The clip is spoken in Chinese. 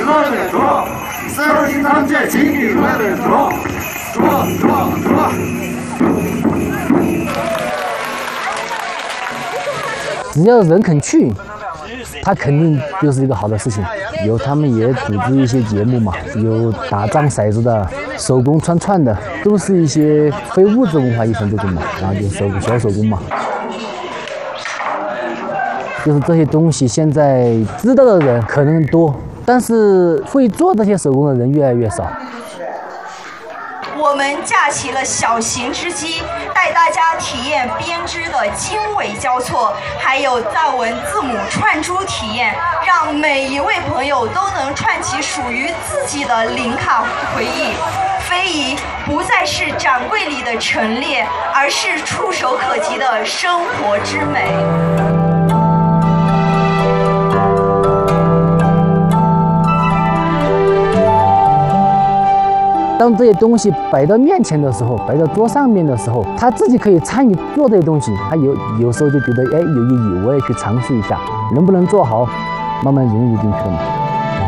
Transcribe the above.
的做，手心长节轻易快的做。 只要人肯去，它肯定就是一个好的事情。有他们也组织一些节目嘛，有打张骰子的，手工串串的，都是一些非物质文化遗产这种嘛，然后就小手工嘛。就是这些东西，现在知道的人可能多，但是会做这些手工的人越来越少。 我们架起了小型织机，带大家体验编织的经纬交错，还有藏文字母串珠体验，让每一位朋友都能串起属于自己的零卡回忆。非遗不再是展柜里的陈列，而是触手可及的生活之美。 当这些东西摆到面前的时候，摆到桌上面的时候，他自己可以参与做这些东西，他有时候就觉得哎有意义，我也去尝试一下，能不能做好，慢慢融入进去了嘛。